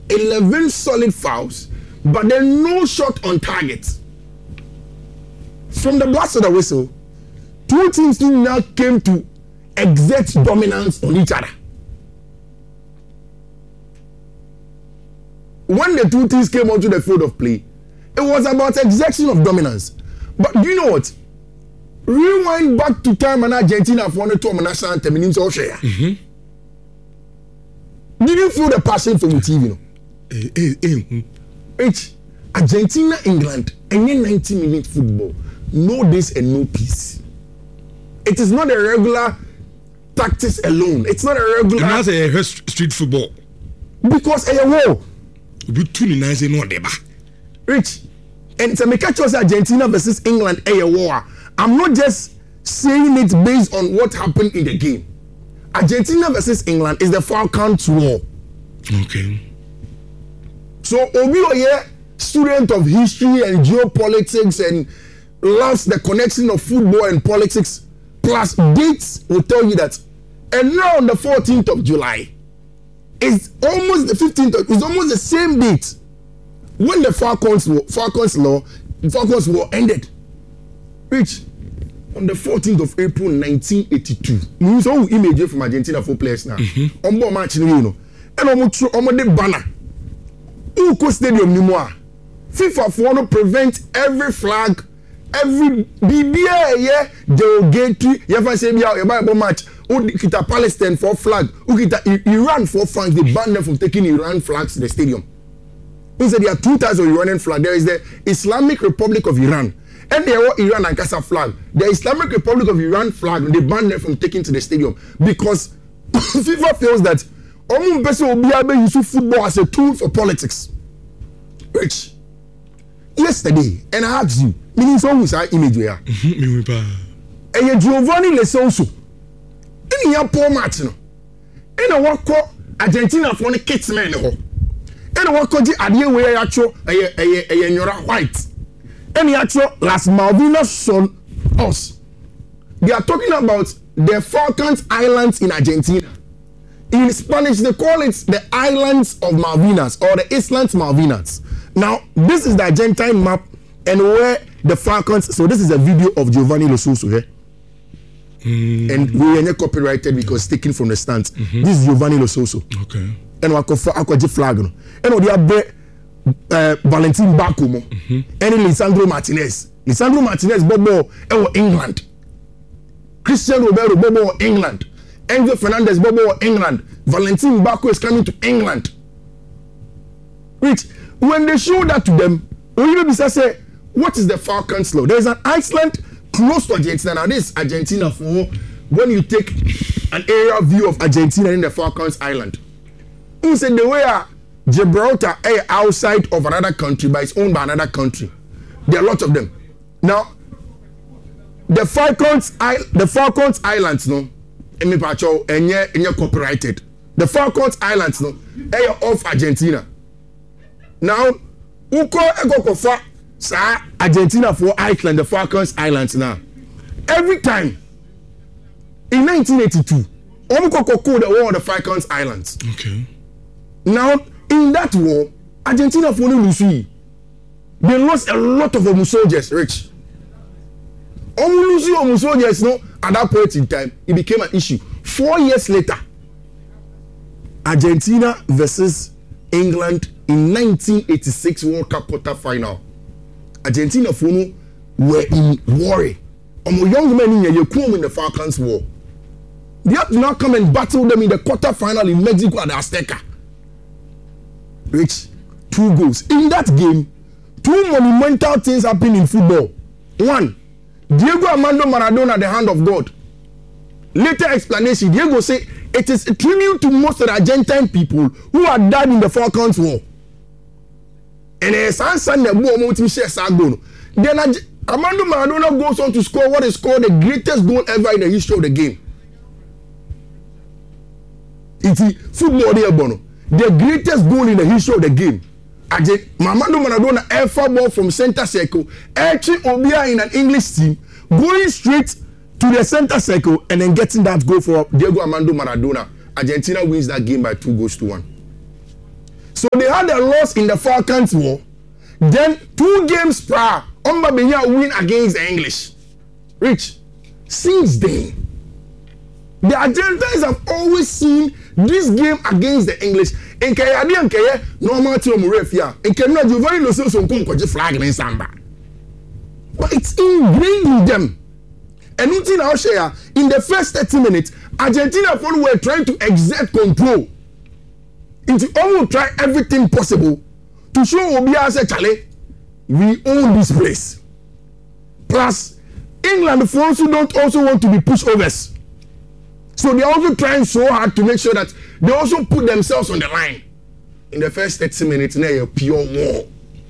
11 solid fouls, but then no shot on target. From the blast of the whistle, two teams now came to exert dominance on each other. When the two teams came onto the field of play, it was about exertion of dominance. But do you know what? Rewind back to time when Argentina wanted to national anthem in Australia. Did you feel the passion from the TV? Argentina, England, any 90-minute football, no days and no peace. It is not a regular tactics alone. It's not a regular. That's a street football. Because a war. Rich, and to make sure Argentina versus England a war. I'm not just saying it based on what happened in the game. Argentina versus England is the Falklands War. Okay. So Obi Oye, student of history and geopolitics and loves the connection of football and politics plus dates will tell you that. And now on the 14th of July, it's almost the 15th. It's almost the same date when the Falklands War ended. Which on the 14th of April 1982, we saw image from Argentina for players now. On board match, you know, and almost the banner. Uko Stadium ni moi. FIFA for to prevent every flag, every BBA derogatory. You ever say you buy a match? Ukita Palestine for flag, Ukita Iran for flags. They banned them from taking Iran flags to the stadium. He said there are two types of Iranian flag. There is the Islamic Republic of Iran, and there are Iran and Casa flag. The Islamic Republic of Iran flag, they banned them from taking to the stadium because FIFA feels that Omun person will be able to use football as a tool for politics. Rich, yesterday, and I asked you, meaning so who's our image we are? And Giovanni Le Sousa. In your poor match, no. And I walk Argentina for the kids man. And I walk the idea where actual a white. And the actual Las Malvinas son us. They are talking about the Falklands Islands in Argentina. In Spanish, they call it the Islands of Malvinas or the Islands Malvinas. Now, this is the Argentine map and where the Falklands. So this is a video of Giovanni Lo Sousa here. And we are not copyrighted because it's taken from the stands. This is Giovanni Lo Sousa. Okay. And we have flag. And we have Valentin Bakumo. And Lisandro Martinez. Lisandro Martinez, Bobo, England. Christian Romero, Bobo, England. Enzo Fernandez, Bobo, England. Valentin Baku is coming to England. Which, when they show that to them, we will say, what is the Falklands Law? There is an Iceland close to Argentina. Now, this is Argentina for when you take an aerial view of Argentina in the Falklands Island. Who said the way Gibraltar is outside of another country, but it's owned by another country. There are lots of them. Now, the Falklands Islands, no, and copyrighted. The Falklands Islands, no, are off Argentina. Now, Uko Ego Sa Argentina for Iceland, the Falklands Islands now. Every time in 1982, Omukoko called the war of the Falklands Islands. Okay. Now, in that war, Argentina for Lucy, they lost a lot of Omu soldiers, Rich. Omu soldiers, no, at that point in time, it became an issue. 4 years later, Argentina versus England in 1986 World Cup quarter final. Argentina were in worry. Young men in the Falklands War. They have to now come and battle them in the quarter final in Mexico at the Azteca. Which 2 goals. In that game, 2 monumental things happened in football. 1, Diego Armando Maradona, the hand of God. Later explanation, Diego said it is a tribute to most of the Argentine people who had died in the Falklands War. And then Armando Maradona goes on to score what is called the greatest goal ever in the history of the game. It's football there, Bono. The greatest goal in the history of the game. Armando Maradona ever ball from center circle, actually Obia in an English team, going straight to the center circle and then getting that goal for Diego Armando Maradona. Argentina wins that game by 2-1. So they had a loss in the Falklands War. Then 2 games prior, Benya win against the English. Rich, since then, the Argentines have always seen this game against the English. In Kayadi and Kaya, normal to Murefia. In Kenya, you very no sense on Concord flag in Samba. But it's ingrained in them. And nothing I'll share in the first 30 minutes, Argentina were trying to exert control. Into almost try everything possible to show Obia say, Charlie, we own this place. Plus, England, for also don't also want to be pushovers. So they're also trying so hard to make sure that they also put themselves on the line. In the first 30 minutes, now you're pure war.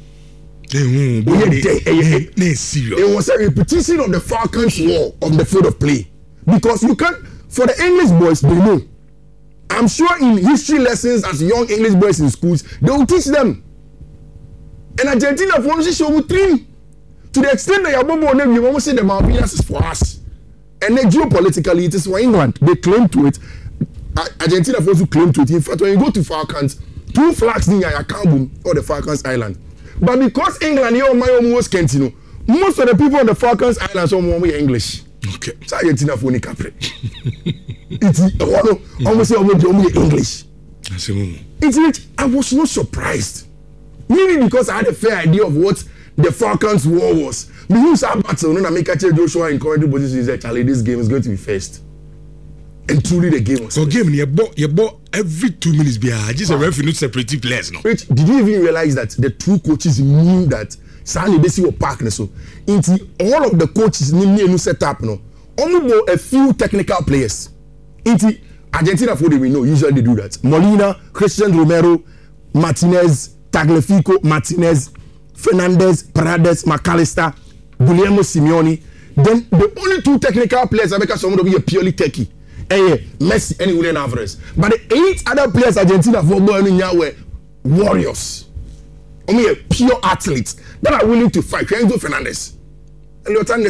It was a repetition of the Falklands War of the field of play. Because you can't, for the English boys, they know. I'm sure in history lessons as young English boys in schools, they will teach them. And Argentina, for instance, show three. To the extent that you almost say the Malvinas is for us. And then geopolitically, it is for England. They claim to it. Argentina also claim to it. In fact, when you go to Falklands, 2 flags in Yakambu or the Falklands Island. But because England, most of the people on the Falklands Islands are English. Okay. So Argentina for Capri. It's almost English. It's rich. I was not surprised. Maybe because I had a fair idea of what the Falklands War was. The use our battle, no, make Joshua in corridor position is Charlie, this game is going to be first. And truly the game was. So game you bought every 2 minutes behind. Just a referee not separating players, no. Rich, did you even realize that the 2 coaches knew that Sani Besi will park so into all of the coaches knew set up no. Only a few technical players. Into Argentina for we know usually they do that. Molina, Christian Romero, Martinez, Tagliafico, Martinez, Fernandez, Paredes, McAllister, Guillermo Simeone. Then the only 2 technical players are because someone will be a purely techie. Messi and Julian Alvarez. But the 8 other players Argentina football were warriors. Only a pure athletes that are willing to fight. Enzo Fernandez. That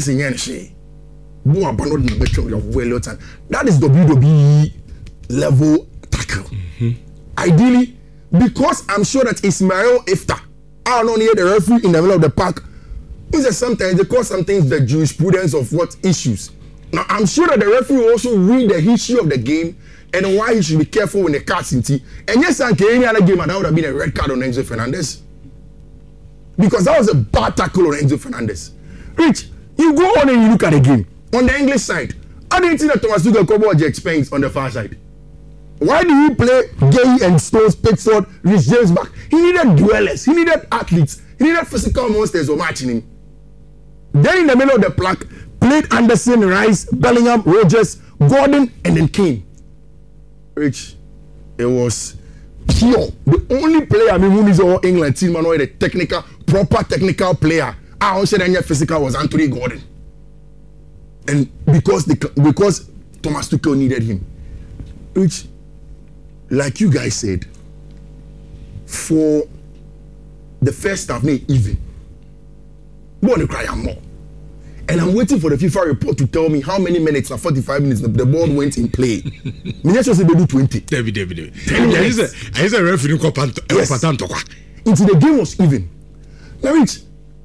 is WWE level tackle. Ideally, because I'm sure that Ismail Ifta, I don't know the referee in the middle of the park, sometimes they call some things the jurisprudence of what issues. Now I'm sure that the referee will also read the history of the game and why he should be careful when the cards in tea. And yes, any other game, and that would have been a red card on Enzo Fernandez. Because that was a bad tackle on Enzo Fernandez. Rich, you go on and you look at the game. On the English side, I didn't see that Thomas Tuchel cover Jack Spence on the far side. Why did he play Gay and Stones, Pickford, Rich James back? He needed duellers, he needed athletes, he needed physical monsters who were matching him. Then in the middle of the pack, played Anderson, Rice, Bellingham, Rogers, Gordon, and then Kane. Rich, it was pure. The only player who is all England team and the technical, proper technical player. I also said that physical was Anthony Gordon. And because Thomas Tuchel needed him. Which, like you guys said, for the first half, even. More cry more. And I'm waiting for the FIFA report to tell me how many minutes or 45 minutes the ball went in play. Me just say they do 20. David. I said referee Into the game was even. Now Rich,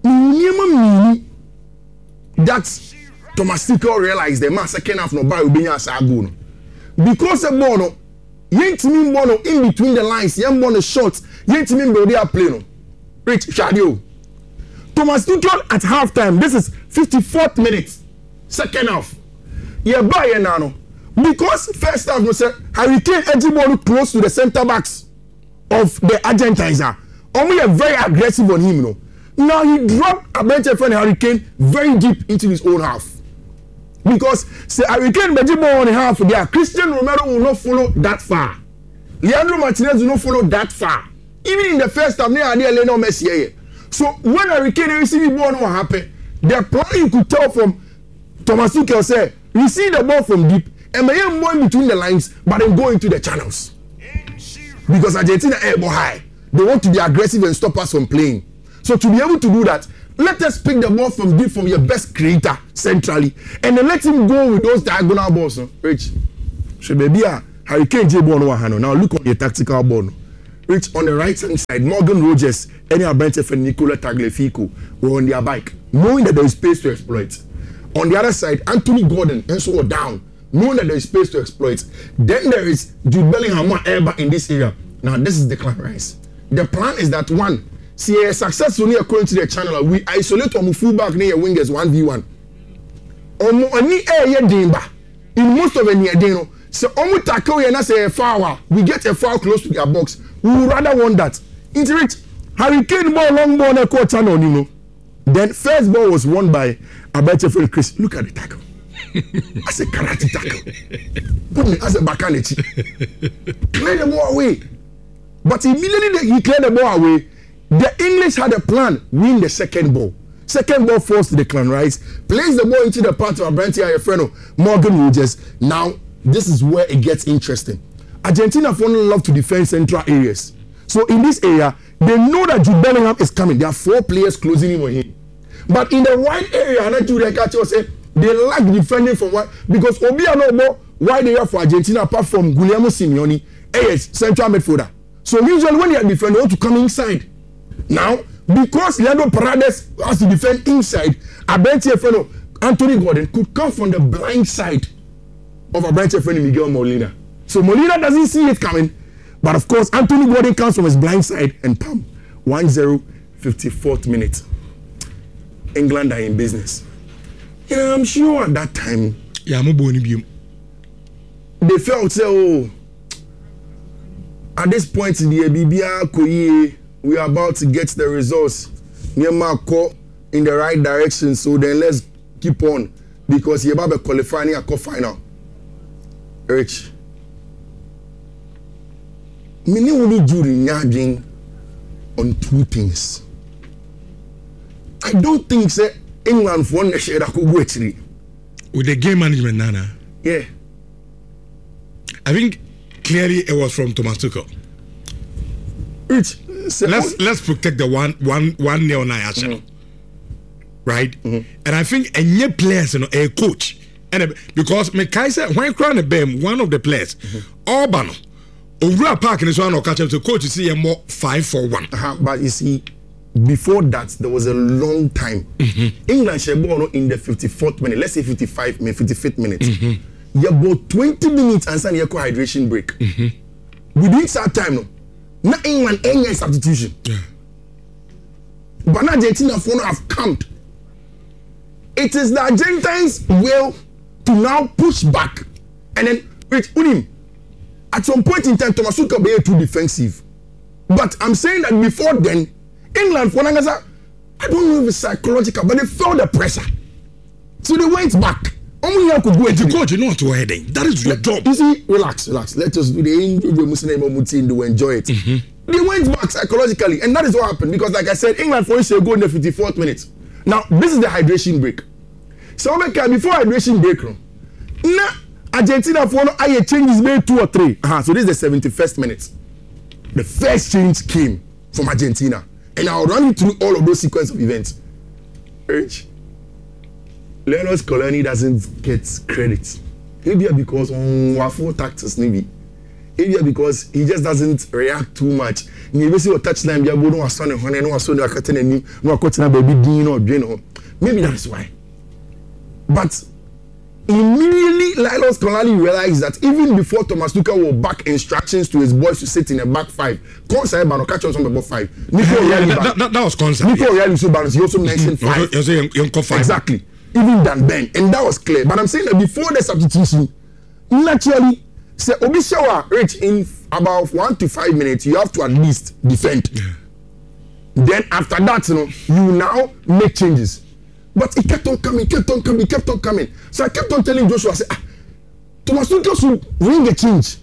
that Thomas Tuchel realized the man second half no buy will be as a goal. Because the ball no, yentimi ball no in between the lines, yen ball no short, yentimi ball they are playing. Rich, Shadio. Thomas Tuchel at halftime. This is 54th minute, second half. Yeah, buy now. Because first half was Harry Kane edgy ball close to the centre backs of the Argentines. Only a very aggressive on him, no. Now he dropped a bench friend Harry Kane very deep into his own half. Because say Harry Kane edgy ball on the half there. Christian Romero will not follow that far. Leandro Martinez will not follow that far. Even in the first half, they are Lionel Messi. So when Harry Kane receive the ball, what happened? The plan you could tell from Thomas Tuchel say, receive the ball from deep and may more in between the lines, but then go into the channels. Because Argentina air ball high. They want to be aggressive and stop us from playing. So to be able to do that, let us pick the ball from deep from your best creator centrally, and then let him go with those diagonal balls. Rich, so baby, Harry Kane J ball no. Now look on your tactical ball. Rich on the right hand side, Morgan Rogers, any Abrante for Nicola Tagliafico were on their bike, knowing that there is space to exploit. On the other side, Anthony Gordon and so down, knowing that there is space to exploit. Then there is Jude Bellingham in this area. Now this is the Clan Rice. The plan is that one, see a successfully according to the channel, we isolate on fullback near wingers 1v1. In most of the near dino, so omu tackle and say a foul, we get a foul close to their box. We would rather want that. Into it, Hurricane ball, long ball, a quarter channel, you know. Then first ball was won by Abacha friend Chris. Look at the tackle. As a karate tackle. Put me as a bakanechi. Clear the ball away. But immediately he cleared the ball away. The English had a plan. Win the second ball. Second ball falls to the Clan Rice. Plays the ball into the path of Abrante Ayefreno, Morgan Rogers. Now, this is where it gets interesting. Argentina love to defend central areas. So in this area, they know that Jude Bellingham is coming. There are 4 players closing in on him. But in the wide area, and Jude Bellingham say they lack defending from what because Obi and Obo wide area for Argentina apart from Guillermo Simeone, AS central midfielder. So usually when they are defending, they want to come inside. Now, because Leandro Paredes has to defend inside, Abrante Ayefreno, Anthony Gordon could come from the blind side of Abrante Ayefreno Miguel Molina. So Molina doesn't see it coming, but of course Anthony Gordon comes from his blind side and pam, 1-0, 54th minute. England are in business. Yeah, I'm sure at that time. Yeah, I'm a they felt say, oh, at this point in the BBR Koye, we are about to get the results. Myanmar in the right direction, so then let's keep on because you're about to qualify a cup final. Rich. Many only during Yading on 2 things. I don't think say England for one share that could go actually. With the game management, Nana. Yeah. I think clearly it was from Thomas Tuchel. Rich. Let's protect the 1-0 action, right? And I think any players, a coach, and because Mekaisa when crown the bem one of the players, Orban, over park in this one or catch up to coach to see a more 5-4-1. But you see, before that there was a long time. England should born in the 54th minute, let's say 55th minute. You about 20 minutes and send your hydration break. Within that time, no. Not England any substitution. Yeah. But now Argentina have come. It is the Argentines' will to now push back. And then wait, Unim. At some point in time, Thomas Tuchel be too defensive. But I'm saying that before then, England for Nangasa, I don't know if it's psychological, but they felt the pressure. So they went back. Only you could go the coach, you know what to heading. That is your job. You see, relax. Let us do the Muslim to enjoy it. They went back psychologically, and that is what happened. Because, like I said, England for instance go in the 54th minute. Now, this is the hydration break. So before hydration break, now Argentina for I changes made 2 or 3. So this is the 71st minute. The first change came from Argentina, and I'll run you through all of those sequence of events. Rich. Leonard Scolani doesn't get credit. Maybe because on waffle tactics, maybe because he just doesn't react too much. Maybe see a touchline, be able to son and no son a cutting and no cutting baby Dino, maybe that's why. But immediately Lionel Scolani realized that even before Thomas Tuchel will back instructions to his boys to sit in a back 5, Consa Bano catch on number 5. That was Consa. Nico Reali so balance. He also mentioned 5. Exactly. Even than Ben, and that was clear. But I'm saying that before the substitution, naturally, say Obishawa Rich in about 1 to 5 minutes, you have to at least defend. Then after that, you now make changes. But it kept on coming. So I kept on telling Joshua, I said, Thomas Tuchel should ring a change.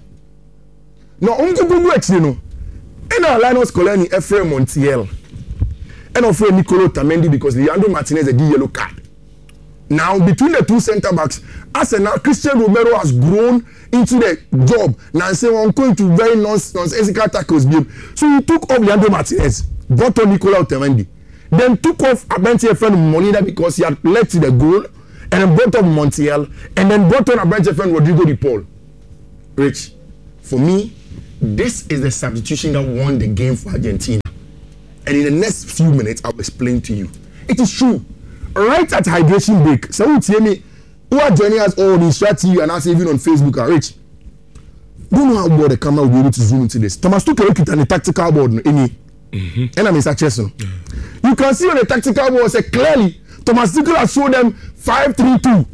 Now, I'm going to go next, and I Linus Scolani, Ephraim Montiel, and of Nicolo Tamendi because Leandro Martinez a yellow card. Now, between the 2 centre backs, as now Christian Romero has grown into the job. Now, saying I'm going to very nonsensical tackles. So he took off Leandro Martinez, brought on Nicola Otamendi, then took off Abrante Ayefreno Molina because he had led to the goal, and then brought on Montiel, and then brought on Abrante Ayefreno Rodrigo de Paul. Rich, for me, this is the substitution that won the game for Argentina. And in the next few minutes, I'll explain to you. It is true. Right at hydration break, so tell me who are joining us all on strategy and us even on Facebook are rich. Don't know how well the camera will be able to zoom into this. Thomas Tuchel look at the tactical board any. And I'm Chesson. You can see on the tactical board say clearly Thomas Tuchel has shown them 5-3-2.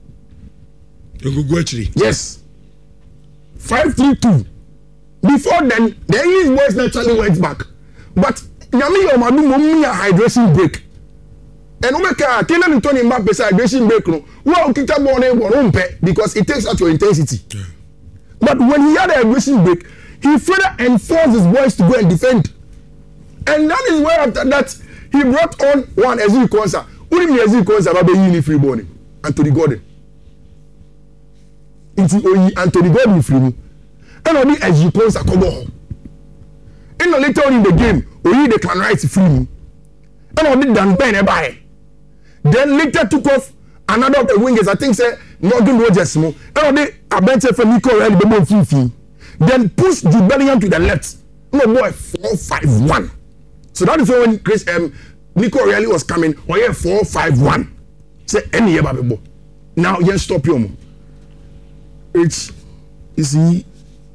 Yes. 5-3-2. Before then, the English boys naturally went back. But Yami Omadu Mumia hydration break. And Omeka, Kylian Anthony Mbappe hydration break. Well, Kita because it takes out your intensity. Yeah. But when he had a hydration break, he further enforced his boys to go and defend. And that is why after that, he brought on one Ezri Konsa. Only Ezri Konsa Babe Yini free born. Anthony Gordon. Anthony Gordon free. And only Ezri Konsa come on. And later on in the game, only they can write free. And only Dan Ben buy. Then later took off another of the wingers. I think say Morgan Rogers. And only a bench for Nico Rally Bemo Fifi. Then push Jude Bellingham to the left. No boy 4-5-1. So that is when Chris Nico Reilly was coming. Oh yeah, 4-5-1. Say any year baby. Now you stop your move. It's you see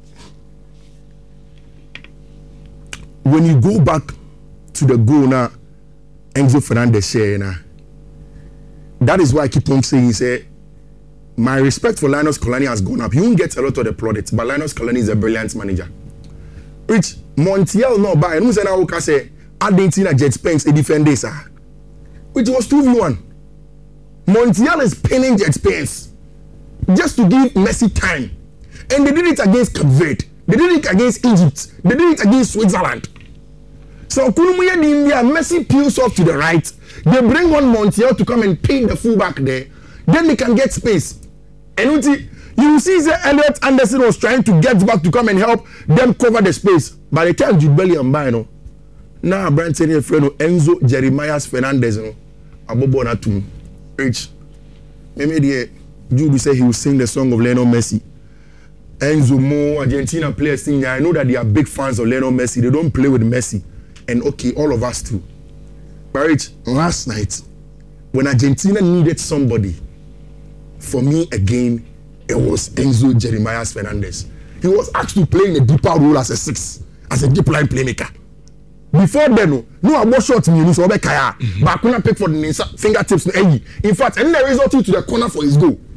when you go back to the goal now, Enzo Fernandez share now. That is why I keep on saying say my respect for Linus Scolani has gone up. You won't get a lot of the plaudits, but Linus Scolani is a brilliant manager. Rich Montiel no buy. No say na oka say Argentina Jet Spence a defender sir. Which was 2v1. Montiel is pinning Jet Spence just to give Messi time. And they did it against Cape Verde. They did it against Egypt. They did it against Switzerland. So Kunumuya in India, Messi peels off to the right. They bring on Montiel to come and pin the fullback there. Then they can get space. And you see that Elliot Anderson was trying to get back to come and help them cover the space. By the time Jude Bellingham buy no. Now Brian said Enzo Jeremiah Fernandez no. Abobo na tum. Rich. Maybe the Jude say he will sing the song of Lionel Messi. Enzo Mo Argentina players sing. I know that they are big fans of Lionel Messi. They don't play with Messi. And okay, all of us too. But Rich, last night when Argentina needed somebody, for me again, it was Enzo Jeremiah Fernandez. He was asked to play in a deeper role as a 6, as a deep line playmaker. Before then, no about shot me, so but I couldn't pick for the fingertips. In fact, and the result to the corner for his goal.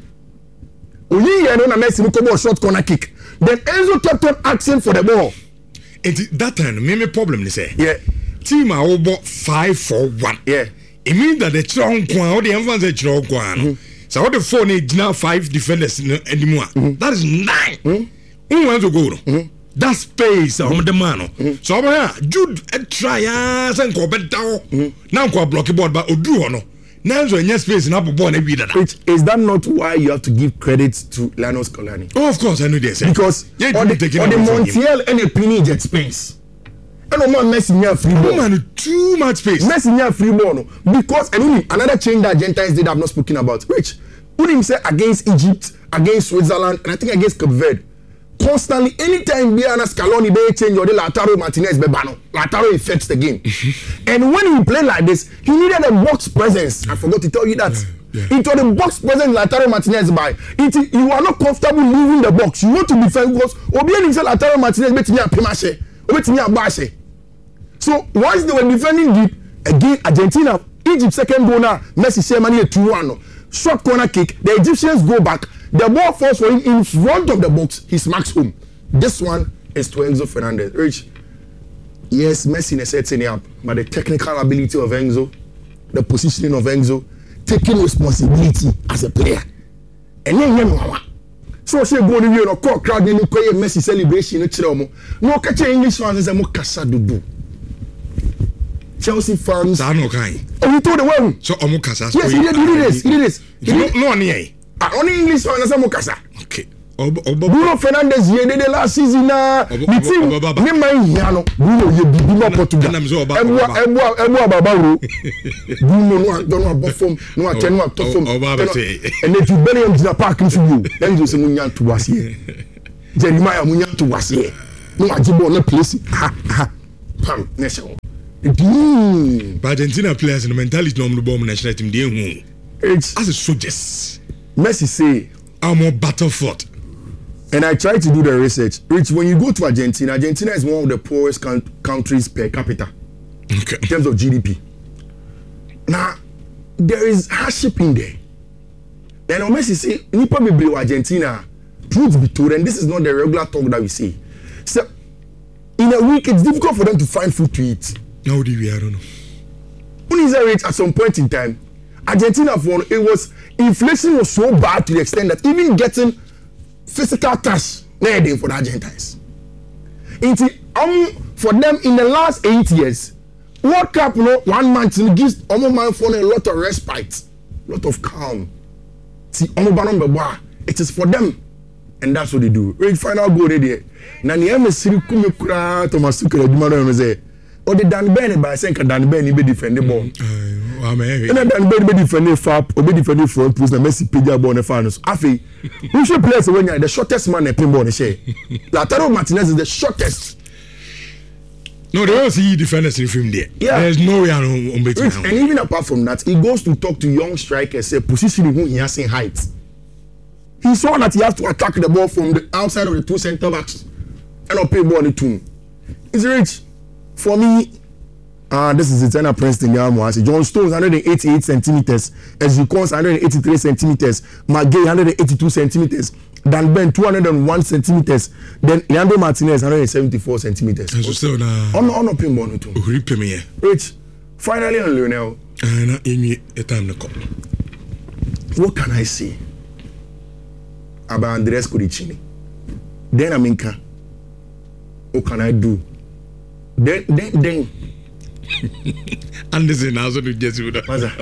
Only you know Messi come a short corner kick. Then Enzo kept on asking for the ball. That time, me problem they say. Yeah. Team are over 5-4-1. Yeah. It means that the strong one, or the emphasis strong one. So what the 4 need now 5 defenders anymore. That is 9. Who wants to go? That space on the man. So Jude try and go back down. Now go block the board, but Odu no. Now so any space in upper board every that. Is that not why you have to give credit to Linus Scolani? Oh, of course I know this. Because on the Montiel and the Pini Jet Space. And man Messi near free ball. Man, too much space. Messi near free ball no. Because another change that Argentines did I've not spoken about. Rich, who him say against Egypt, against Switzerland, and I think against Cape Verde. Constantly, anytime Biana Scaloni they change or the Lautaro Martinez bebano, Lautaro affects the game. And when he played like this, he needed a box presence. I forgot to tell you that. It was the box presence Lautaro Martinez by. You are not comfortable leaving the box. You want to defend because Obiani said Lautaro Martinez bet me a pimache, bet me a bashe. So once they were defending deep, again Argentina, Egypt second goal now, Messi Sherman 2-1. Short corner kick, the Egyptians go back. The ball falls for him in front of the box. He smacks home. This one is to Enzo Fernandez. Rich, yes, Messi is setting up, but the technical ability of Enzo, the positioning of Enzo, taking responsibility as a player. And then so she go to you know call crowd ni ko Messi celebration no kire omo. No ka che English fans say mo kasa dudu. Chelsea fans. Sano kai. Oh, he told the one. So omo kasa. Yes, he did this. No ni only English fans say mo kasa. Okay. Bruno Fernandes ye did the last season na the team me man here no Bruno ye bibi no Portugal ebo babaro Bruno no don above form no atenu atop form and the Bellingham in the park in you then you say munya to wase Jeremiah munya to wase no ajibo no place pam nation but Argentina players no mentality no the bomb national team dey hu as a soldiers Messi say are more battlefront. And I tried to do the research. Rich, when you go to Argentina is one of the poorest countries per capita in terms of GDP. Now, there is hardship in there. Then Messi say, Nipa be Argentina, truth be told, and this is not the regular talk that we say. So, in a week, it's difficult for them to find food to eat. No, I don't know. When is that rate at some point in time? Argentina, inflation was so bad to the extent that even getting physical cash needed for the Argentines. For them in the last 8 years, World Cup, 1 month gives man for a lot of respite, a lot of calm. See, it is for them, and that's what they do. Right, final goal there. Na ni emesiri kumekura Thomas Tuchel adumano say, o de Dan Ben by saying Dan Ben be defend the ball. And Dan Ben be defend the fap, o be defend the front post na Messi pija ball na fans. Afi, who should play when you the shortest man in pinball na share. Lautaro Martinez is the shortest. No, they don't see defenders in film there. Yeah. There's no way on between. And even apart from that, he goes to talk to young strikers, say position who he has in height. He saw that he has to attack the ball from the outside of the two center backs and not play ball on the two. It's rich. For me, this is Eternal Preston Yamo. John Stones 188 centimeters, Ezukons 183 centimeters, Magay 182 centimeters, Dan Ben 201 centimeters, then Leandro Martinez 174 centimeters. And so still now on pin ball too. Rich. Finally on Lionel. What can I say about Andres Codicini? Then Aminka. What can I do? Then. Anderson also do just with that.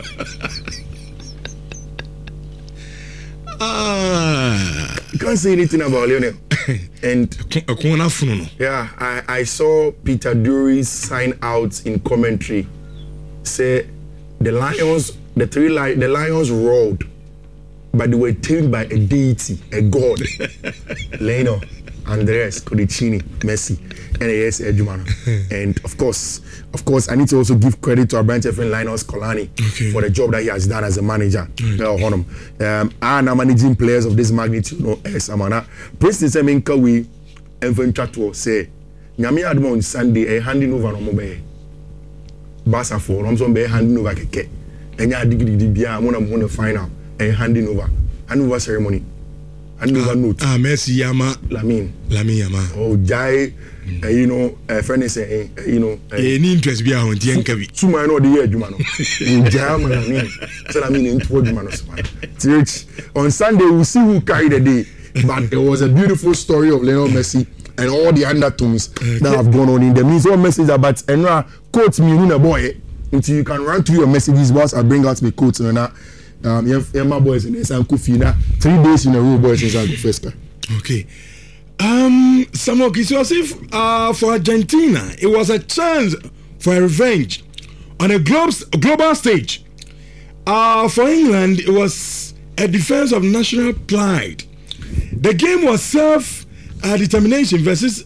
You can't say anything about Lionel. And yeah, I saw Peter Drury sign out in commentary. Say the Lions roared, but they were tamed by a deity, a god. Lionel, Andres, Codicini, Messi, and yes, Edumano. And of course, I need to also give credit to our branch friend Linus Colani for the job that he has done as a manager. I'm managing players of this magnitude. Samana. President Semenka we Enventrato say, Nyami Admo on Sunday, handing over no more. Basa for Romson be handing over keke. And ya digidi bia, I'm going to find out and handing over. Handover ceremony. Handover note. Messi Yama. Lamine Yama. Oh, Jai. Friend is saying, any interest be on Tiankavi. Suma no the year, Jumano. In German, so I mean, in toward Jumanos. On Sunday, we'll see who carried the day. But there was a beautiful story of Lionel Messi and all the undertones that have gone on in the means. What message about Enra quote me in a boy until you can run through your messages whilst I bring out my quotes and that. My boys in this and Kufina 3 days in a row, boys inside the first car. Okay. Samuel Kisiosif, for Argentina, it was a chance for a revenge on a global stage. For England, it was a defense of national pride. The game was self-determination versus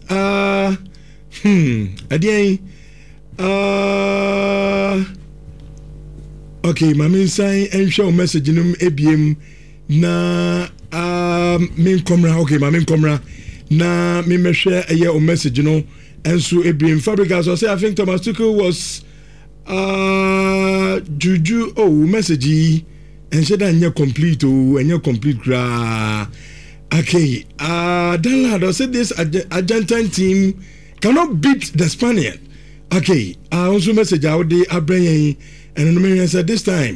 okay, mami say and show message in ABM na main camera. Okay, my main camera. Na me share a year message, and so Ibrahim Fabregas will say I think Thomas Tuchel was juju message and said and you're complete gra. Okay, then lad will say this Argentine team cannot beat the Spaniard. Okay, also message out the Abraham and the said this time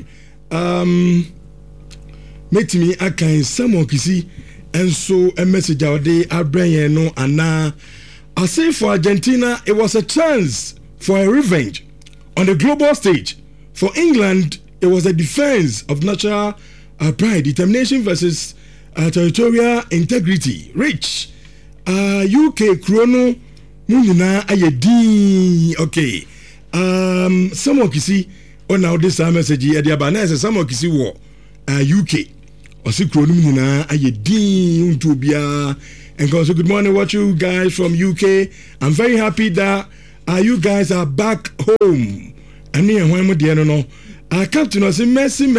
make me a kind someone kisi. And so a message out there, Abraham, and now I say for Argentina, it was a chance for a revenge on the global stage. For England, it was a defense of national pride, determination versus territorial integrity. Rich, UK chrono, Munina Ayedi. Okay, someone can see on now this message here. The Abanese, someone can see war, UK. Osi kronim nyina aye din ntobia and goes, good morning, what you guys from UK. I'm very happy that you guys are back home. And me and when no, I come to know say mercy.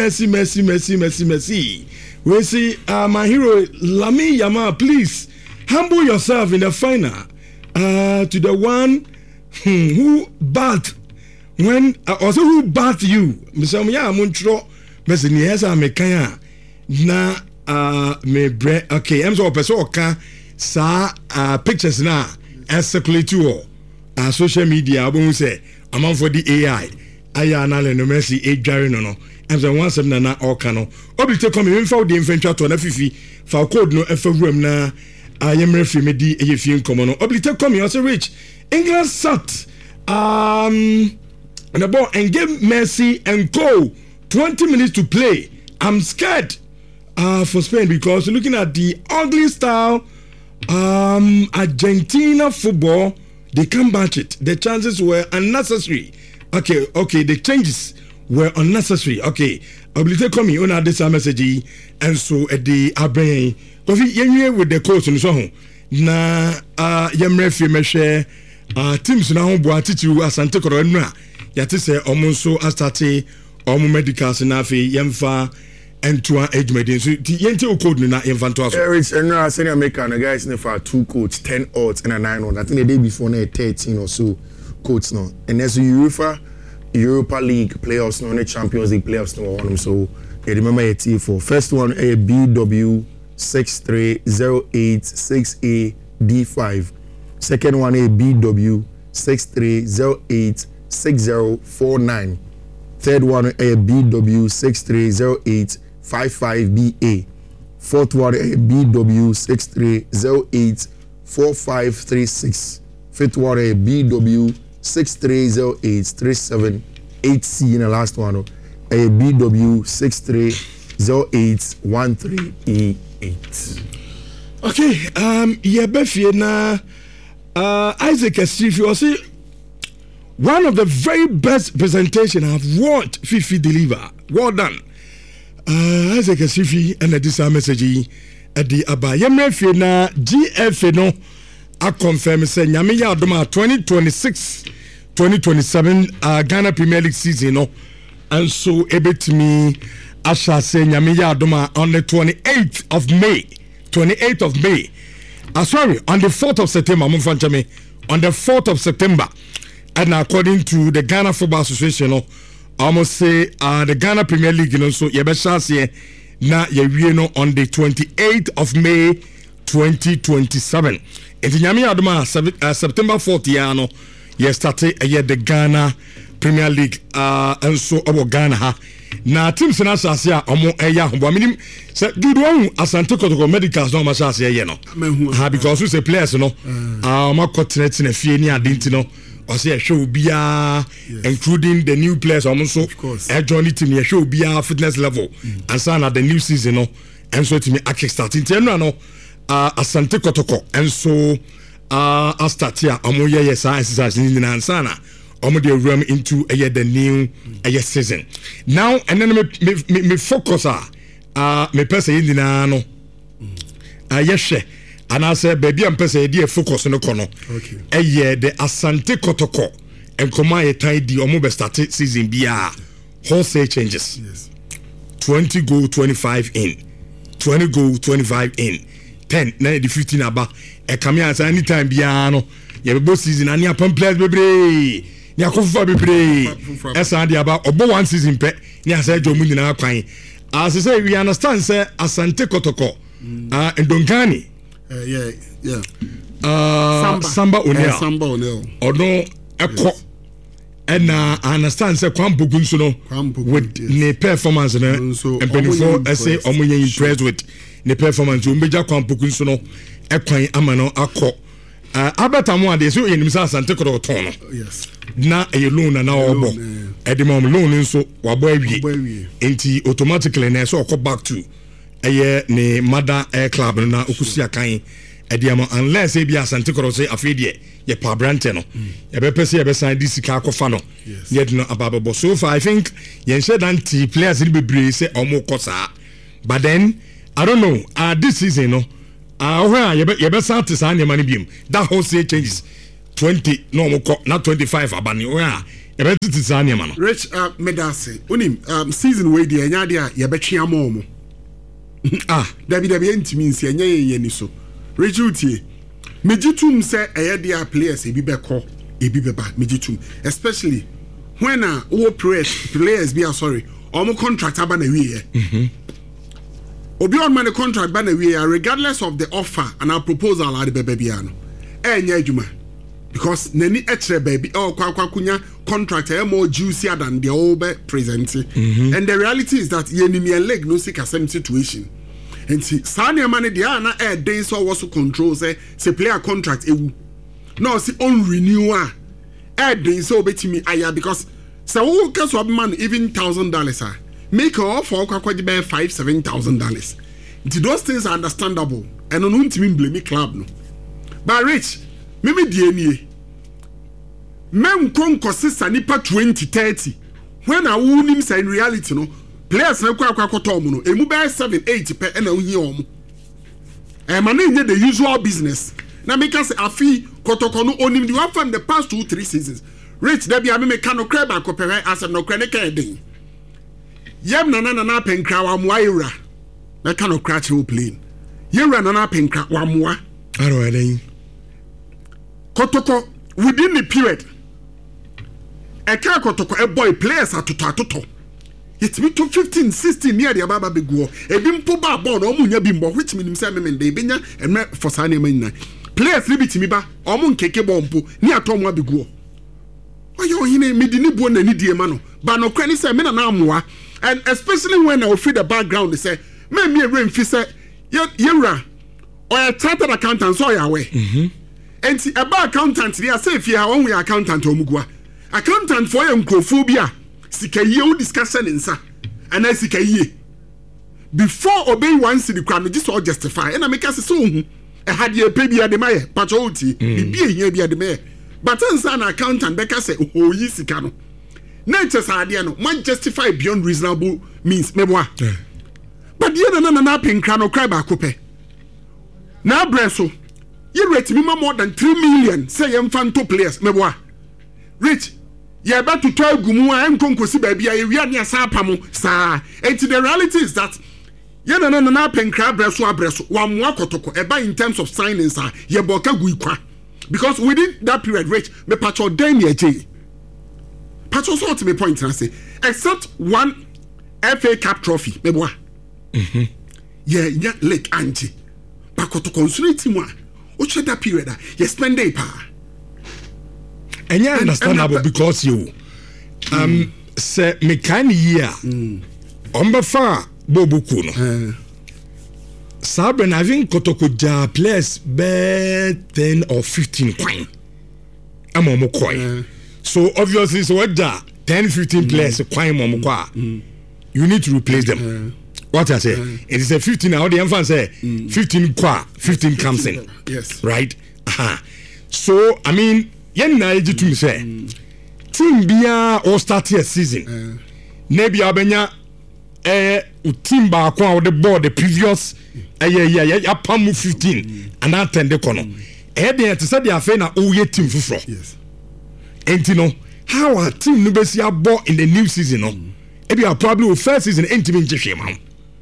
We see my hero Lami Yama, please humble yourself in the final to the one who bat when also who bat you. Mr. Mya Muntro, Mr. Niesa Mekaya na me bre okay. I'm so person oka sa pictures na circulate to social media. Abun say among for the AI. Aya na le no mercy edware no. I'm so one seven na oka no. Obi te come me for the infantry to na fifi fa code no efa room na ayemre free me di eyefi nkomo no. Obi te come also reach England sat and the ball and give Messi and go 20 minutes to play. I'm scared for Spain because looking at the ugly style Argentina football, they can't match it. The chances were unnecessary. Okay, the changes were unnecessary. Okay, Oblite come on at this message and so at the Abrain. Because you with the coach and so on. Na yemre fi meshe teams na ho boa titi asante korona yate se omonso astate omo medicals na afi yemfa entua edumedin so yente code na yemfa to aso Eric and now senior maker and guys in for 2 codes 10 odds and a 9 odds. I think the day before na 13 or so codes now. And there's a Europa League playoffs no, and Champions League playoffs no one so you remember your T for first one a BW 630868D5. Second one a BW 63086049. Third one a BW 630855BA. Fourth one a BW 63084536. Fifth one a BW 63083780C. And the last one a BW 630813E8. Okay, Yebefie na Isaac Asifi was one of the very best presentation I've watched Fifi deliver. Well done. Isaac Asifi and this message at the Aba Yemefie na GFA no I confirm say nyame ya adoma 2026-2027 Ghana Premier League season no and so ebetimi Asha say nyame ya adoma on the 28th of May. Sorry, on the 4th of September, on the 4th of September, and according to the Ghana Football Association, I almost say the Ghana Premier League, so you better say na you on the 28th of May 2027. And nyame ya adoma September 4th no you started the Ghana Premier League and so about Ghana ha na teams na asase a omo eya hobo minim say good one asante kotoko medicals no ma asase ye no ha because we say players no ma kotrete na fie ni adenti no o say hwe obia including the new players omo so e join team ye hwe obia fitness level and so na the new season no and so to me kick starting ten no asante kotoko and so a start here omo ye exercise ni na ansana omo dey run into the new season now and then me focus me person yin na no yehwe and I say baby am person dey focus no kono the asante kotoko and come a time di omo be start season bia wholesale changes 20 goal 25 in 20 goal 25 in 10 na the 15 aba e come here anytime bia no ye be season ani apam players bebre ni akofufa bebre esa dia ba obo one season pe ni asa jomu nyina kwan as say we understand say asante kotoko ndongani samba onel odo eko and I understand say kwampogun so no with ne performance na empenifo say omunye impressed with ne performance o meja kwampogun so no ekwan amano akọ abatamu ade so yenim sa asante kotoko ton no yes na a loan na obo edimam loan nso wabo awie enti automatically na so back to ne mother air club na okusi akan ediamo unless e bia asante kotoko say afedie ye pa brante no ye be pese ye be sign this ka akofa no yet no ababo so far I think ye said anti players ni bebre say omo kosa but then I don't know this season no you be start to sign your money beam. That wholesale changes 20 no not 25 abani. You be to sign your money. Rich medase. Unim season way the enya dia you be twa mo. Dabi ntimi nsi enya ye ni so. Rich utie. Mejitum say eye dia players e bi be ko, e bi be ba mejitum. Especially when our players be sorry, omo contract aba na wie. Obi on money contract ba na wie regardless of the offer and our proposal at the baby ano. Enya adwuma. Because nani etre baby kwakunya contract more juicier than the old presenting. And the reality is that yenimi leg no see same situation. And see sane money dia na day so was control say player contract ewu. No see on renewal. Day so betimi aya because so who can so man even $1,000 make her offer kwakwaji be $5,000-7,000. Those things are understandable and on ntimi blame club no. But Rich Mimi die men consistent nipa 20-30 when I wonim say in reality no players na kwa koto mu no emu be 7-8 pe na ohia omo man nye the usual business na make us afi kotoko no onim the one from the past 2-3 seasons Rich there be me ka no kra ba ko pe as no kra ne ka den yem na penkra wa mo ayura na ka no kra che o plane yewra na penkra wa mo aro eden Kotoko within the period Kotoko a boy players atoto it me to 15-16 near the ababa beguo e bi mpo ba ball no munya bimbo which means say me dey benya and for sane man players libiti mi ba omo nkeke bompo ni atom wa beguo oyo hine me di ni bo na ni die ma no ba no kwani say me na amoa and especially when I feel the background they say me remfi say yewra or a chartered accountant so ya we and see about accountant they say if you are one way accountant omugwa accountant for your microphobia sika ye discussion insa and I sika ye before obey one city crime just all justify and I make us so hu e had ye pay bia de maye patrolty bibie hia bia de maye but insa an accountant beka say oh yi sika no nature sa de no man justify beyond reasonable means meboa but ye na penkra no cry ba kope na breso you rate me more than 3 million say yem fan to players meboa Rich you about to tell gumu and konkosi baby we are near sapamo sa and the reality is that you na penkra breso one more kotoko eba in terms of signings are ye boka guikwa because within that period Rich me patcho den ye je patcho so to me point and say except one FA Cup trophy meboa yeah Lake Angie bakotoko nsuriti mu which that period you spend day pa and you understandable because you say me kind year ombefa bobuku no saben having kotoko ja players be 10 or 15 coin amomo coin so obviously so what 10-15 players coin momo kwa you need to replace them what I say it is a 15 now the infant say 15 kwa 15 comes in yes right so I mean yen na eji to say team bia all start here season maybe abenya team ba kwa the board the previous ya pam 15 and that 10 de kono dey to say they are na oye team fufro yes and you know how our team no be see abo in the new season no ebia probably first season enti me nhwe ma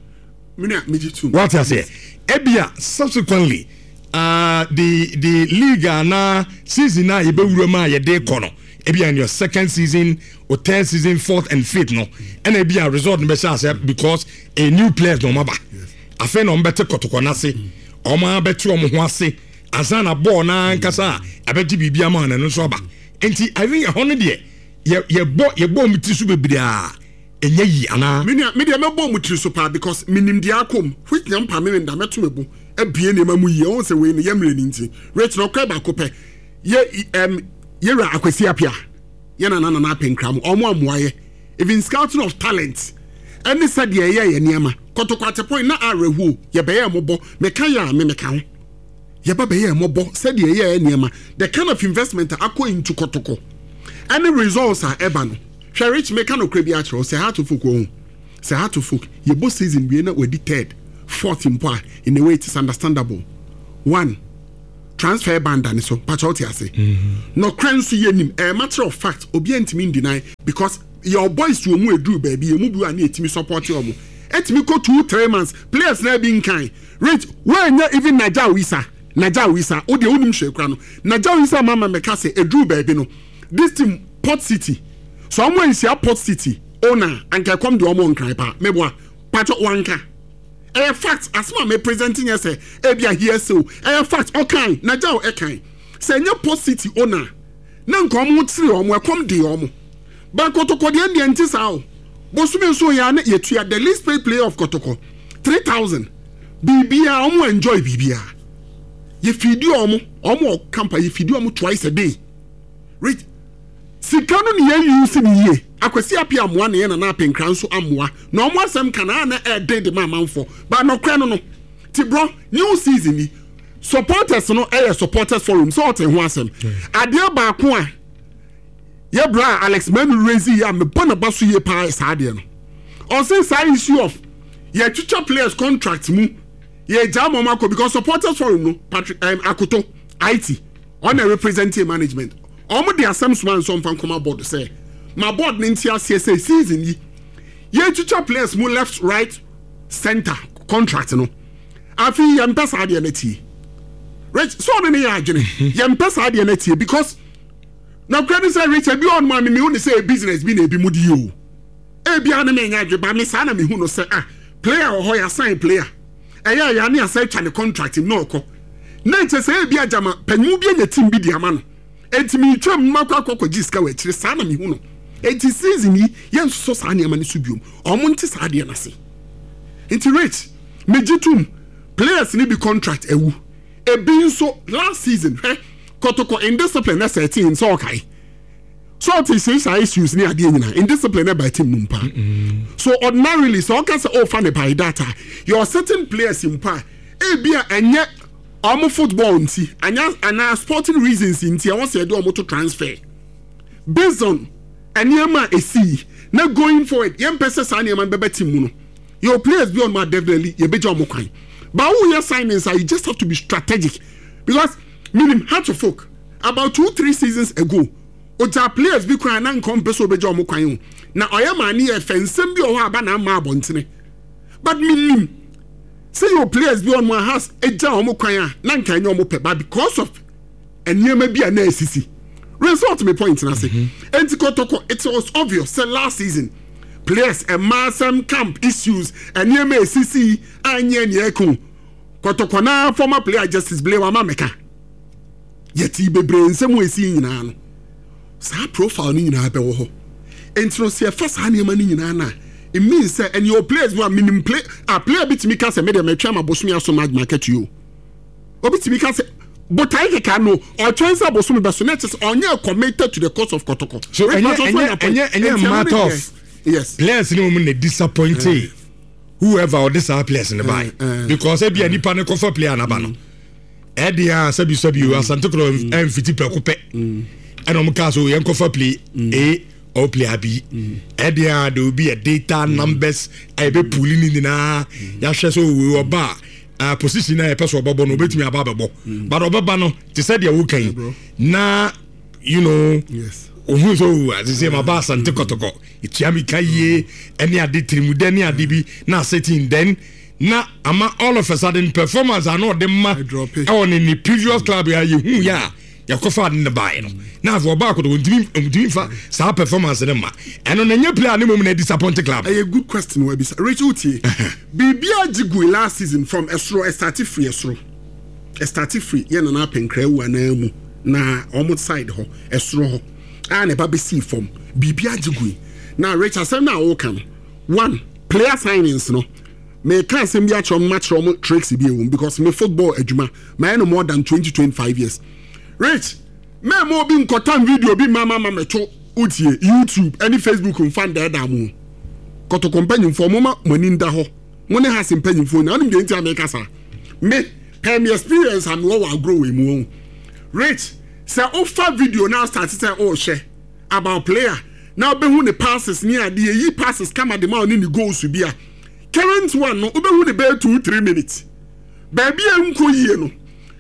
what I say ebia subsequently the league na season na ye be wura ma ye dey kono ebia in your second season or third season fourth and fifth no and ebia result no be say because a new players no maba afa no mbete kotoko na se o ma betu o mo ho ase asa na ball na nkasa abeji bibia ma na no so ba enti I think hono de ye bo miti so bebria enye yi ana media me bo mutiri so pa because minim dia akom which nyam pa me nda meto mebu abie ne mamu yi on se we ne yamre ni nti rate no kwa ba ko pe ye ra akwasi apia ye na penkram omo amoaye even scouting of talent any said ye niema kotoko at point na arehu ye be ye mobo me kan ya me kan ho ye ba be ye mobo said ye niema the kind of investment akọ into kotoko any results are ebano Rich make no crabby atro say how to folk ye both season we na we third fourth in a way it is understandable one transfer ban and so patriotic say no crane so yenim a matter of fact obi antimi deny because your boys to omu edu baby emu bi ani etimi support omu etimi go 2-3 months players na be nkan rich when even Naija Wisa o de onim hwekra no Naija Wisa mama meka say edu baby no this team Port City so omo nsia Port City owner anka come de omo nkan pa meboa patro wanka a fact as ma me presenting you say ebia here so a fact okay Naija o ekan say nya Port City owner na nka omo tiri omo e come de omo ba Kotoko de ndi ntisa o bosume so ya na yetua the least paid player of Kotoko 3,000 bibia omo enjoy bibia ye feed omo camper ye feed omo twice a day rich sikano ni ye use ni ye akwasi apia amoa na ye na apenkran so amoa na omo asem kana na e de manfo ba no kra no ti bro new season ni supporters no supporters forum so ot ho asem ade ba ko a ye bra Alex Manu Rezi ya me bona baso ye pa saade no on say side issue of ye future players contract mu ye jam mako because supporters forum no Patrick Akoto IT on a representative management omo de asem so man so mfan come board say my board ni ntia CSA season ye future players mu left right center contract no afi ye mpesa ade na ti rich so no ne ya agene ye mpesa ade na ti because now credit say rich be on man me who say business be na bi mudi o e bia na me nya adwe ba me sa na me hu no say player o hoya sign player ya na say twa ne contract no ko na che say bia jama panyu bia nya team bi di ama no entimi twam makwa kokoji ska wa chire sa na me hu no enti season yi yen so sa na ma ne so biom o mo nti sa de na se enti rich me jitum players ni bi contract ewu e bi nso last season Kotoko indiscipline na 13 so okay so it says issues ni ade nyina indiscipline by team mumpa so ordinarily so okay say fan by data your certain players impa e bia enye omo football nti anya sporting reasons nti won say do omo to transfer based on anyama esi na going forward yem pese sa anyama bebe team mu no your players be on my definitely ye beja omo kwan but who your signings are you just have to be strategic because meaning how to folk about 2-3 seasons ago oja players be kwan na nkom peso beja omo kwan na oyama ni e fensem bi o ho aba na ma abontene but meaning say your players be on my house eja omo kwan na nkan nye omo pe but because of enyema bi na asisi result me point na say enti Kotoko it was obvious say last season players and massam camp issues enyema asisi anye ne ekun Kotoko na former player justice blame wa meka yeti bebre nsem esi nyina no sa profile ni nyina be wo ho entro se first ha niam ni nyina na it means say and your players who are minimum play a player bitimi ka se me de metwa mabosumi aso market you obitimi ka se botai ke ka no o chance abosumi be so net onye committed to the cause of Kotoko so any matter of yes players no mun disappointed whoever or this players in the buy because e bia nipa ne kofa player na ba no edia sabi asante kro mfiti prekope eno mka so yen kofa play a or play b edia there will be a data numbers e be pulling ni na ya hwe so we oba position na e person obobo no betimi ababebo but obaba no te said ya wukan na you know yes ohun so as say my boss Asante Kotoko itiami kaye any ade trimude ni ade bi na setting then na ama all of a sudden performance are not the ma on in the previous club ya you ya kofa in the buy no na for back to undimi fa sa performance dem ma eno na nya player na mum na disappointed club a good question we be Rachel T bibia jigu last season from Esro started free ye na penkra wu anamu na almost side ho Esro ho and a baby see from bibia jigu na Rachel say na o kan one player signings no me can say be a match tricks be because me football adwuma my no more than 20-25 years rich me mo bi nkotan video bi mama meto utie YouTube any Facebook fan da mu Koto company for mama money nda ho mo ne has company for na nim de ntia me kasa me pay me experience and what will grow we mu rich say offer video now start say oh share about player now be who the passes near the yi passes come at the man in the goals to be a current one no ube hu the be 2-3 minutes baby enko yie no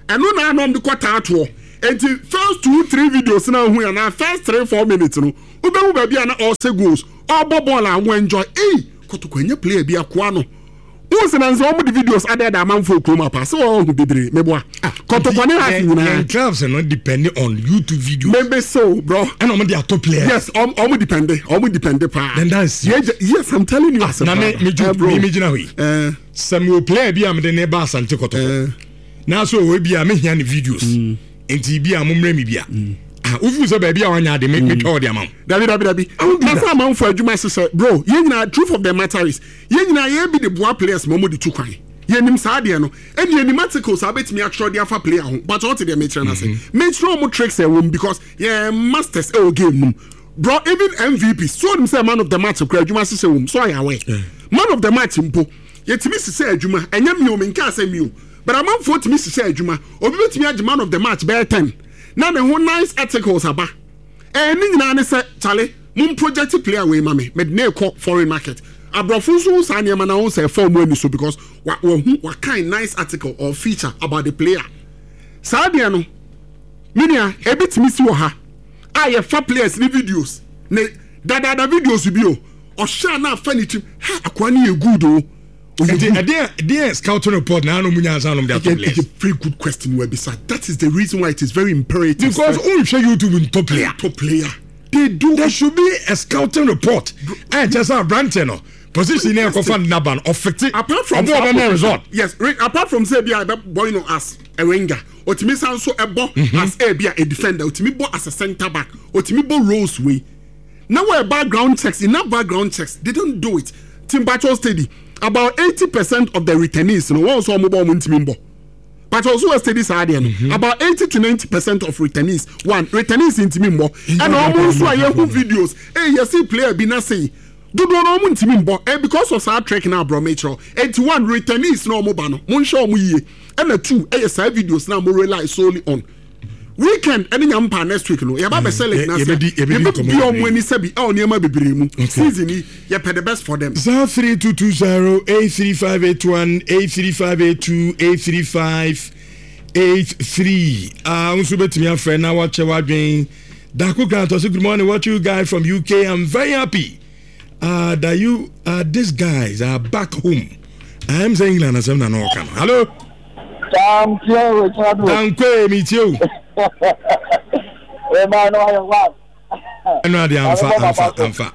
ɛno na anom de kwata ato enti first 2-3 videos na hu ya na first 3-4 minutes no ubewu ba bia na all say goals all ball and we enjoy kotoko anya player bi akoa no wose na nso omo the videos added amanfo kroma pa so hu bedere meboa kotoko ne ha nyina clubs no depend on YouTube video maybe so bro and omo dey top players yes omo depend pa then that's yes I'm telling you na me gina hui Samuel player bi am de ne ba asante kotoko na so we bi am hia ne videos enti bi am mremi bia ufu so baby awanya de me tell the amount dabi na fa man for adwuma sese bro ye nyina truth of the matter is ye nyina ye bi the boa players momo de tukwan ye nim sa de no eni animaticals abetimi atro de afa player ho but what the metro na say metro mo tricks e won because ye masters e o game num bro even MVP so nim say man of the match kra adwuma sese won so ya we man of the match mpo ye timi sese adwuma enya mi o me nka say mi o but man for timi sese adwuma obi betimi age man of the match be 10 na ne ho nice articles aba ni nyina ne se chale mum project player we ma me na call foreign market abrofo so sa ne ma na won say form we so because what kind nice article or feature about the player sa de no minia ebitimi si wo ha aye fa players ni videos ne dada videos bi o sha na fa ni tim ha akwa ni e good o the scouting report now no munya answer on their players. It's a very good question where beside that is the reason why it is very imperative because only show YouTube in top player there should be a scouting report and just a branch no position here for fan naban affected apart from result yes apart from say be boy no as a winger otimi san so ebo as a defender otimi bo as a center back otimi bo roles way now where background checks enough background checks they don't do it Timbacho steady about 80% of the returnees no one so mobile ntimi mbo but also steady side about 80 to 90% of returnees ntimi mbo and almost so aye videos you see player bi na say do no mo ntimi mbo because of our trek now bro metro 81 returnees no mo ba no mo show mo yie and 2 side videos now mo rely solely on weekend any nyampa next week no ya ba be select na say be on when sabi e oniema bebre mu season ya pay the best for them 3220 83581 83582 unso betimi afre na watch wadwen Daku Grantos, good morning, what you guys from UK? I'm very happy that you these guys are back home. I am saying England as I'm not know. Hello. Thank you, meet you. I know the Amfa.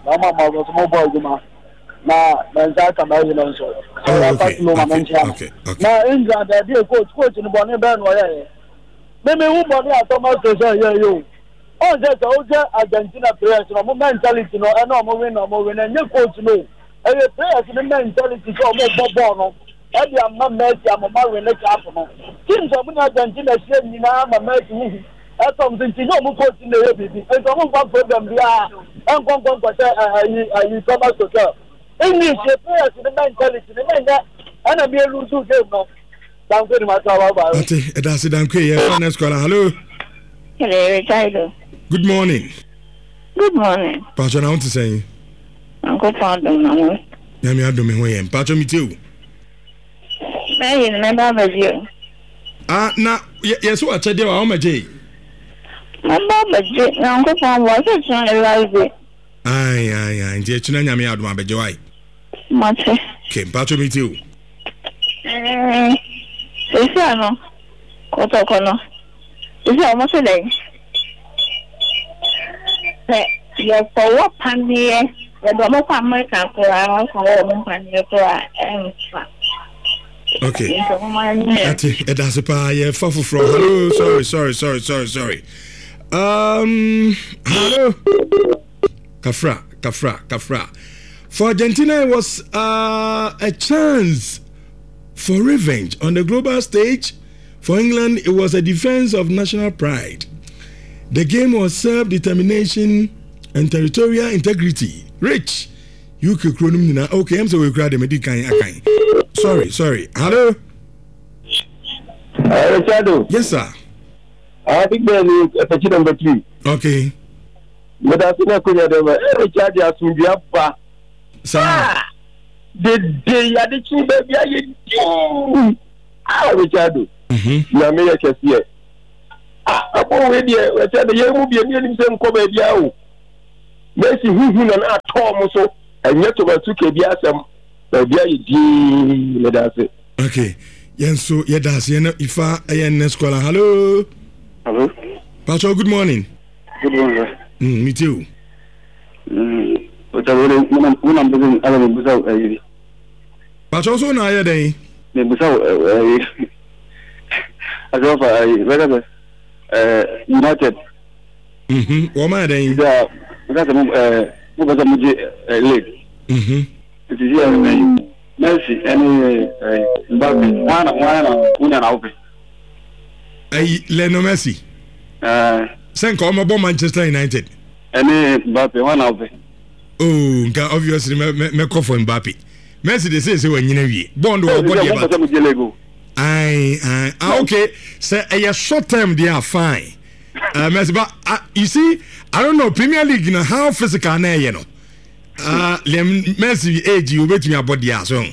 Okay. Now, England, they coach in the Bonnie Band. Maybe who money at Thomas to say, you. Oh, just Argentina players, no mentality, no, and no win, and you coach me. And the players in the mentality, so more born. And I'm not Messi, I'm a man next afternoon. Teams of Argentina, I'm a Messi. That's something you know, coach in the baby. And some of them, we are, and come to say, you come out to tell. English players in the mentality, the men that, and I'll be a loser game now. Thank you, my child. That's it, hello. Hello, Ricardo. Good morning. Good morning. Pacho, I want to say. Uncle Pardon, no. Yami Adam, when Pacho, me too. I remember you. Now, yes, what I did, how much? My Baba, Uncle Pardon was a son of Library. Aye, and yet, Yami Adam, but joy. Much. Came Pacho, me too. Isano, Kotokono. Is almost a day. Yes, for what Pandia, the Domo American for our company for okay. That's a pie, Fafu from. Hello, sorry. Hello. Kafra. For Argentina, it was a chance for revenge on the global stage. For England, it was a defense of national pride. The game was self-determination and territorial integrity. Rich. You could okay, I'm sorry, sorry. Hello? Richard. Yes, sir. I think that's number 3. Okay. But I think I could have Richard as we have. Sir. The day I did baby, Richard. na me yɛ kɛseɛ akɔ we deɛ wɔsɛ de yɛ mu bi ni nim sɛ nkɔ ba bia o Messi huhu na atɔ mo so ɛnyɛ tomato ke bi asɛm ba bia yɛ di me da se okay yenso ye da se na ifa ayen next caller hello Pastor good morning me too o ta wele una mbuzin ala mbuza ayi Pastor so na aye den me buza azofa ayi wele United wo ma den da ngata mo baza muje league it is here Messi any Mbappe wana na open Lionel Messi sen ko mo Manchester United any Mbappe wana open oh nka obviously me call for Mbappe Messi dey say wanyina wie bond wo body about okay say a short term they are fine Messi but you see I don't know Premier League you know how physical na you know Messi age you bet me about the so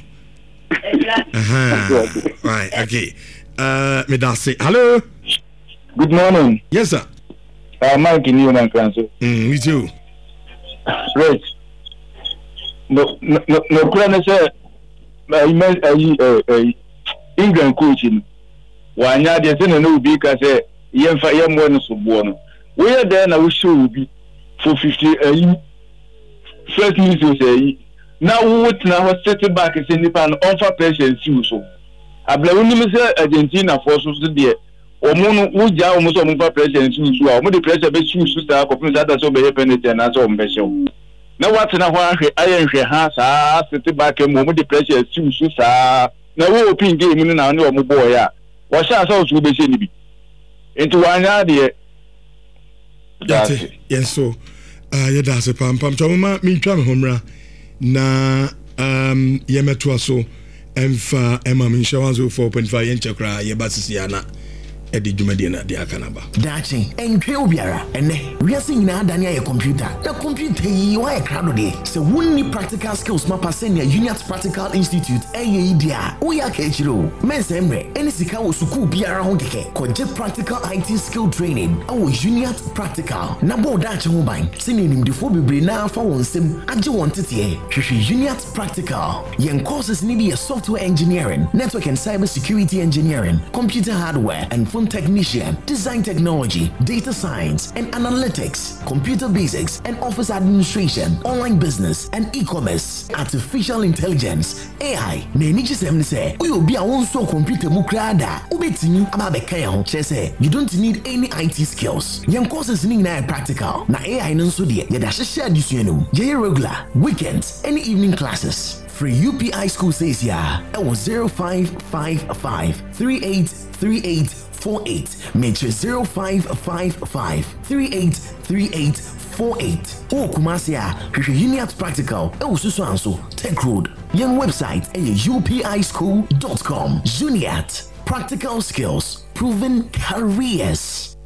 right okay me da say hello good morning yes sir Mike in you man cancel me too right no plan say England coach wanya de say no bi ka say yemfa yemwo no so bo no we are there na we show bi for 50 first news say now what now set back is in the on for pressure so abla woni me say Argentina for so there omo no uja omo so for pressure so omo the pressure be shoot so ko pin that so be penalty na so be show na what na ho ahwe ayenhwe ha sa set back omo the pressure so sa na we open game no na omo boy a wo sha so so be ni bi into wanya de yes so yeah that's a pam choma me twa me homra na yemeto aso emfa ema me nshawa 4.5 yenchakra ye basisi ana edi dwumade na de akanaba dachi entwe obiara ene wiase nyina adane aye computer na computer yi wa e krado de se wonni practical skills mapa senior Uniat Practical Institute dia wo ya ka echiro mensemre eni sika wo suku biara ho keke koje practical IT skill training awo Uniat Practical na bo dachi ho ban sene nimdefo bebre na afa wonsem age won tete hwehwe Uniat Practical yen courses ni be software engineering, network and cyber security engineering, computer hardware and technician, design technology, data science and analytics, computer basics and office administration, online business and e-commerce, artificial intelligence, AI. Neni jisem say, uyo bi a wonso computer mu krada, ubetini ababeka ya ho say you don't need any IT skills. Yen courses ni na practical. Na AI nso de ye da hye adisuenum. Ye regular, weekends, and evening classes. Free UPI school says ya. It was 0555 383848. Make sure 0555 383848. Oh, Kumasia, Uniat Practical. Oh, Susanso, Tech Road. Young website upischool.com. Uniat Practical Skills, Proven Careers.